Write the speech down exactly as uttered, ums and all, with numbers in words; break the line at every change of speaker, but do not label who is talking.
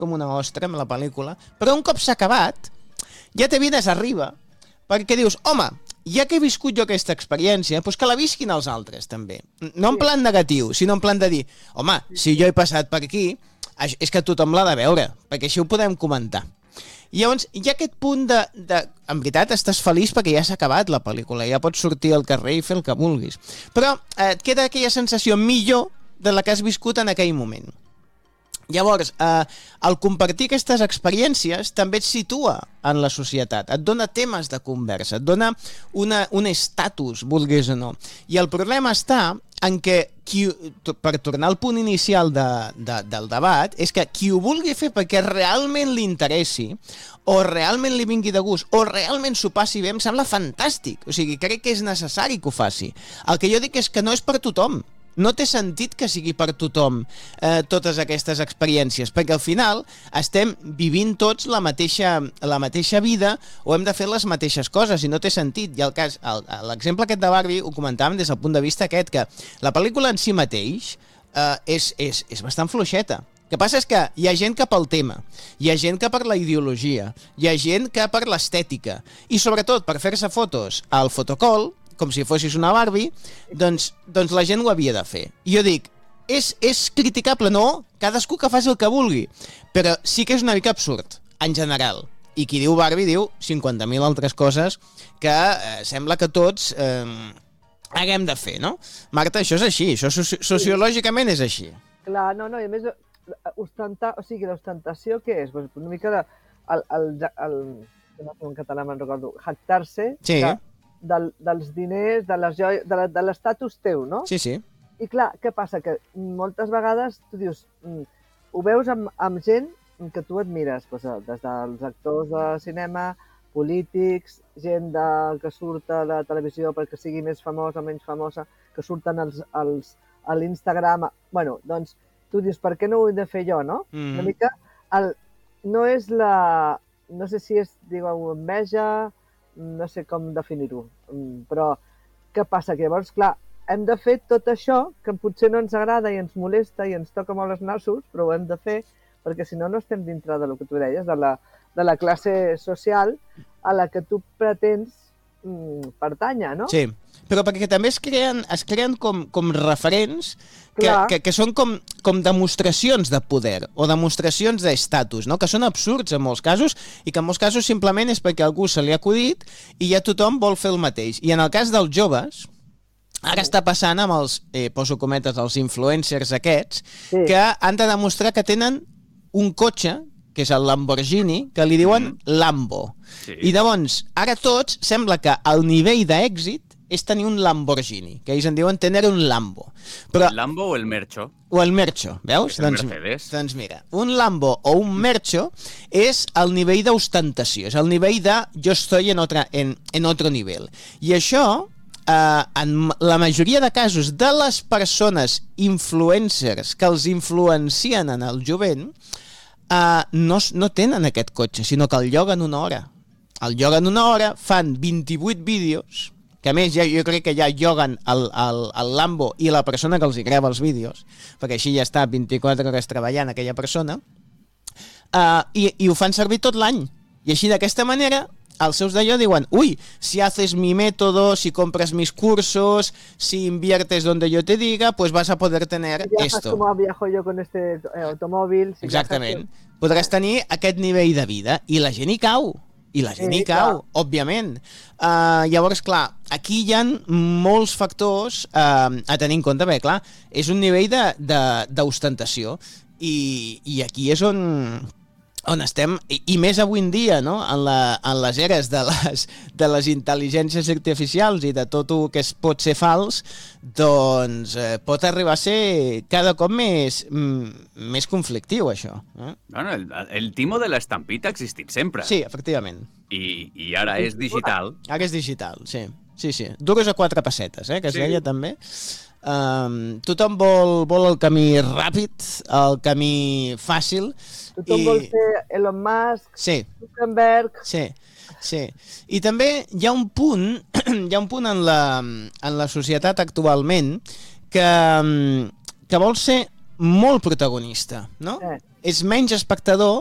com una ostra amb la pel·lícula, però un cop s'ha acabat, ja te vienes arriba, perquè dius, home, ja que he viscut jo aquesta experiència, doncs que la visquin els altres, també. No en plan negatiu, sinó en plan de dir, home, si jo he passat per aquí, és que tothom l'ha de veure, perquè així ho podem comentar. I llavors, hi ha aquest punt de, de... En veritat, estàs feliç perquè ja s'ha acabat la pel·lícula, ja pots sortir al carrer i fer el que vulguis. Però eh, et queda aquella sensació millor de la que has viscut en aquell moment. Llavors, eh, el compartir aquestes experiències també et situa en la societat, et dona temes de conversa, et dona una, un estatus, vulguis o no. I el problema està en què, qui, per tornar al punt inicial de, de, del debat, és que qui ho vulgui fer perquè realment li interessi, o realment li vingui de gust, o realment s'ho passi bé, em sembla fantàstic. O sigui, crec que és necessari que ho faci. El que jo dic és que no és per tothom. No té sentit que sigui per tothom eh, totes aquestes experiències, perquè al final estem vivint tots la mateixa, la mateixa vida o hem de fer les mateixes coses i no té sentit. I el cas, l'exemple aquest de Barbie ho comentàvem des del punt de vista aquest, que la pel·lícula en si mateix eh, és, és, és bastant fluixeta. El que passa és que hi ha gent que pel tema, hi ha gent que per la ideologia, hi ha gent que per l'estètica i sobretot per fer-se fotos al fotocall, com si fossis una Barbie, doncs, doncs la gent ho havia de fer. I jo dic, és, és criticable? No, cadascú que faci el que vulgui, però sí que és una mica absurd, en general. I qui diu Barbie diu cinquanta mil altres coses que eh, sembla que tots eh, haguem de fer, no? Marta, això és així, això soci sociològicament és així.
Clar, no, no, i a més, ostentar, o sigui, l'ostentació què és? Pues una mica de, el, el, el, el, en català me'n recordo, jactar-se,
sí.
de, Del, dels diners, de les joies, de l'estatus teu, no?
Sí, sí.
I clar, què passa? Que moltes vegades tu dius, mm, ho veus amb, amb gent que tu admires, doncs, des dels actors de cinema, polítics, gent de, que surt a la televisió perquè sigui més famosa o menys famosa, que surten als, als, a l'Instagram. Bueno, doncs tu dius, per què no ho he de fer jo, no? Mm. Una mica, el, no és la... No sé si és, digueu, enveja, no sé com definir-ho, però què passa? Que llavors, clar, hem de fer tot això que potser no ens agrada i ens molesta i ens toca molt els nassos, però ho hem de fer perquè si no, no estem dintre de lo que tu deies, de la, de la classe social a la que tu pretens mm, pertànyer, no?
Sí, però perquè també es creen, es creen com, com referents que, que, que són com, com demostracions de poder o demostracions d'estatus, no? Que són absurds en molts casos i que en molts casos simplement és perquè algú se li ha acudit i ja tothom vol fer el mateix. I en el cas dels joves, ara està passant amb els, eh, poso cometes, els influencers aquests, sí. Que han de demostrar que tenen un cotxe, que és el Lamborghini, que li diuen mm. Lambo. Sí. I llavors, ara tots sembla que el nivell d'èxit és tenir un Lamborghini, que ells en diuen tener un Lambo. Però,
el Lambo o el Mercho?
O el Mercho, veus?
El
doncs,
Mercedes.
Doncs mira, un Lambo o un Mercho és el nivell d'ostentació, és el nivell de jo estoy en otro, en, en otro nivel. I això, eh, en la majoria de casos de les persones influencers que els influencien en el jovent, eh, no, no tenen aquest cotxe, sinó que el lloguen una hora. El lloguen una hora, fan vint-i-vuit vídeos, que a més ja, jo crec que ja lloguen el, el, el Lambo i la persona que els hi grava els vídeos, perquè així ja està vint-i-quatre hores treballant aquella persona, uh, i, i ho fan servir tot l'any. I així d'aquesta manera els seus d'allò diuen, ui, si haces mi método, si compras mis cursos, si inviertes donde yo te diga, pues vas a poder tener
si
esto.
Com viajo yo con este eh, automòbil. Si
exactament. Que... Podràs tenir aquest nivell de vida i la gent hi cau. I la gent hi cau, clar. Òbviament. Uh, llavors, clar, aquí hi ha molts factors uh, a tenir en compte, perquè, clar, és un nivell d'ostentació i, i aquí és on, on estem, i, i més avui en dia, no? En, la, en les eres de les, de les intel·ligències artificials i de tot el que es pot ser fals, doncs eh, pot arribar a ser cada cop més, mm, més conflictiu, això. Eh?
Bueno, el, el timo de l'estampita ha existit sempre.
Sí, efectivament.
I, i ara és digital.
Ara és digital, sí. Sí, sí. Dues a quatre pessetes, eh, que es sí. deia també. Um, tothom vol, vol el camí ràpid, el camí fàcil.
Tothom i... vol ser Elon Musk,
sí.
Zuckerberg...
Sí, sí. I també hi ha un punt, hi ha un punt en la, en la societat actualment que, que vol ser molt protagonista, no?
Eh.
és menys espectador